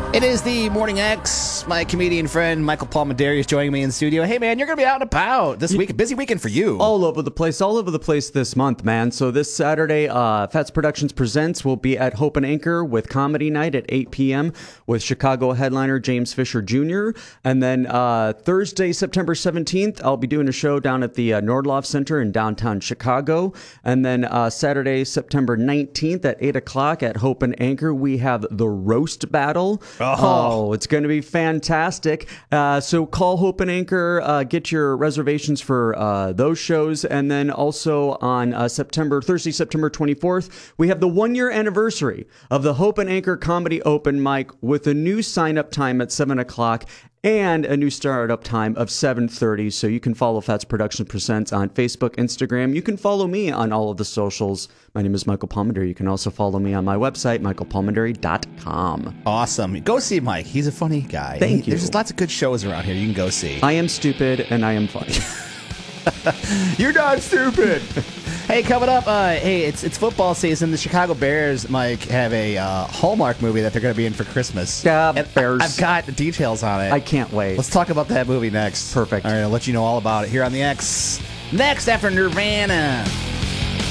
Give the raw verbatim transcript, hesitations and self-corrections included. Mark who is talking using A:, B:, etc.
A: It is the Morning X. My comedian friend Michael Palminteri is joining me in the studio. Hey, man, you're going to be out and about this week. Busy weekend for you.
B: All over the place, all over the place this month, man. So this Saturday, uh, Fats Productions Presents will be at Hope and Anchor with Comedy Night at eight p.m. with Chicago headliner James Fisher Junior And then uh, Thursday, September seventeenth, I'll be doing a show down at the uh, Nordloff Center in downtown Chicago. And then uh, Saturday, September nineteenth at eight o'clock at Hope and Anchor, we have the Roast Battle.
A: Oh,
B: oh it's going to be fantastic. Uh, so call Hope and Anchor, uh, get your reservations for uh, those shows. And then also on uh, September, Thursday, September twenty-fourth, we have the one year anniversary of the Hope and Anchor Comedy Open Mic with a new sign up time at seven o'clock and a new startup time of seven thirty. So you can follow Fats Productions Presents on Facebook, Instagram. You can follow me on all of the socials. My name is Michael Palminteri. You can also follow me on my website, michael palminteri dot com.
A: Awesome. Go see Mike. He's a funny guy.
B: Thank
A: he,
B: you.
A: There's lots of good shows around here you can go see.
B: I am stupid and I am funny.
A: You're not stupid. Hey, coming up, uh, hey, it's it's football season. The Chicago Bears, Mike, have a uh, Hallmark movie that they're going to be in for Christmas.
B: Yeah,
A: And
B: Bears.
A: I've got the details on it.
B: I can't wait.
A: Let's talk about that movie next.
B: Perfect.
A: All right, I'll let you know all about it here on the X. Next after Nirvana.